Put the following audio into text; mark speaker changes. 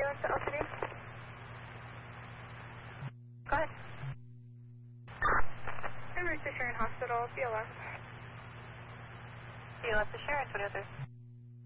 Speaker 1: ambulance to LTD? Go ahead. En route to Sharon Hospital, BLS. BLS to Sharon, 2003.